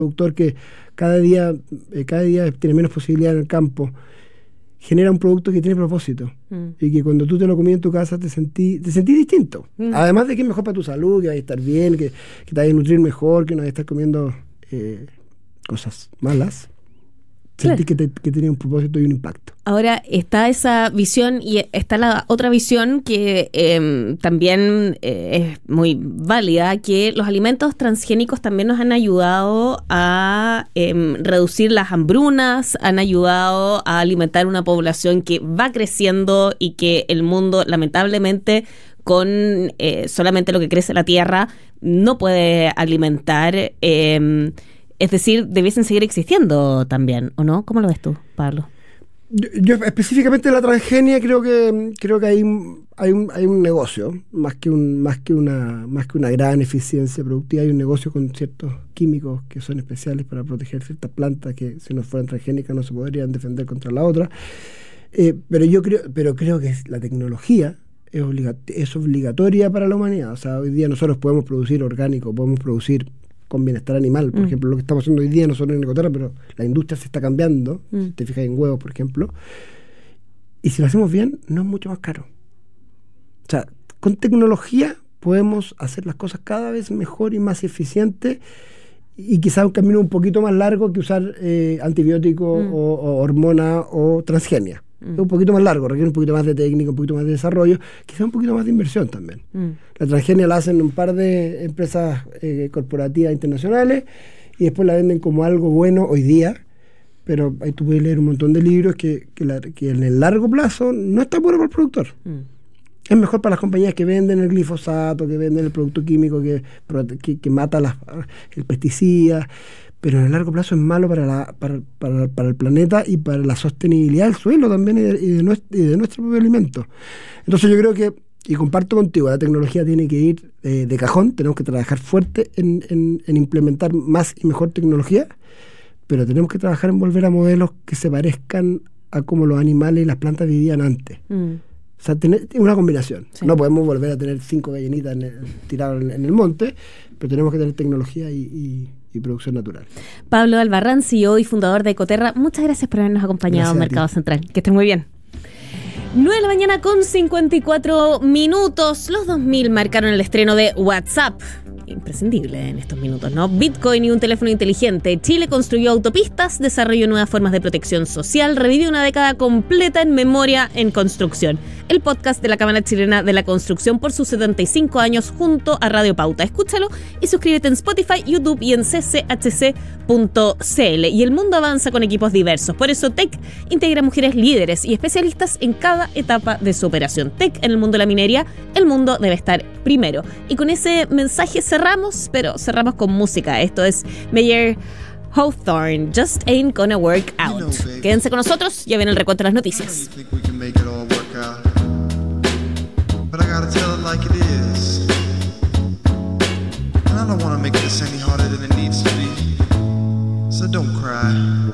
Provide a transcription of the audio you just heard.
productor que cada día tiene menos posibilidad en el campo, genera un producto que tiene propósito y que cuando tú te lo comías en tu casa te sentí distinto. Además de que es mejor para tu salud, que vas a estar bien, que te vas a nutrir mejor, que no vas a estar comiendo cosas malas. Sentí que tenía un propósito y un impacto. Ahora está esa visión y está la otra visión que también es muy válida, que los alimentos transgénicos también nos han ayudado a reducir las hambrunas, han ayudado a alimentar una población que va creciendo y que el mundo, lamentablemente, con solamente lo que crece la tierra, no puede alimentar. Es decir, debiesen seguir existiendo también, ¿o no? ¿Cómo lo ves tú, Pablo? Yo específicamente la transgenia creo que hay un negocio, más que una gran eficiencia productiva, hay un negocio con ciertos químicos que son especiales para proteger ciertas plantas que si no fueran transgénicas no se podrían defender contra la otra. Pero creo que la tecnología es obligatoria para la humanidad. O sea, hoy día nosotros podemos producir orgánico, podemos producir con bienestar animal, por ejemplo, lo que estamos haciendo hoy día, no solo en Ecoterra, pero la industria se está cambiando, si te fijas en huevos, por ejemplo, y si lo hacemos bien, no es mucho más caro. O sea, con tecnología podemos hacer las cosas cada vez mejor y más eficientes, y quizás un camino un poquito más largo que usar antibióticos o hormonas o transgenia. Es un poquito más largo, requiere un poquito más de técnica, un poquito más de desarrollo, quizás un poquito más de inversión también. La transgenia la hacen un par de empresas corporativas internacionales y después la venden como algo bueno hoy día, pero ahí tú puedes leer un montón de libros que en el largo plazo no está bueno para el productor. Es mejor para las compañías que venden el glifosato, que venden el producto químico que mata el pesticida, pero en el largo plazo es malo para el planeta y para la sostenibilidad del suelo también y de nuestro propio alimento. Entonces yo creo que, y comparto contigo, la tecnología tiene que ir de cajón, tenemos que trabajar fuerte en implementar más y mejor tecnología, pero tenemos que trabajar en volver a modelos que se parezcan a como los animales y las plantas vivían antes. O sea, tener una combinación. Sí. No podemos volver a tener 5 gallinitas tiradas en el monte, pero tenemos que tener tecnología y producción natural. Pablo Albarrán, CEO y fundador de Ecoterra, muchas gracias por habernos acompañado en Mercado Central. Que estén muy bien. 9 de la mañana con 54 minutos. Los 2000 marcaron el estreno de WhatsApp. Imprescindible en estos minutos, ¿no? Bitcoin y un teléfono inteligente. Chile construyó autopistas, desarrolló nuevas formas de protección social, revivió una década completa en memoria en construcción. El podcast de la Cámara Chilena de la Construcción por sus 75 años junto a Radio Pauta. Escúchalo y suscríbete en Spotify, YouTube y en cchc.cl. Y el mundo avanza con equipos diversos. Por eso TEC integra mujeres líderes y especialistas en cada etapa de su operación. TEC en el mundo de la minería, el mundo debe estar primero. Y con ese mensaje cerramos, pero cerramos con música. Esto es Mayer Hawthorne, Just Ain't Gonna Work Out. Quédense con nosotros, ya viene el recuento de las noticias. But I gotta tell it like it is. And I don't wanna make this any harder than it needs to be. So don't cry.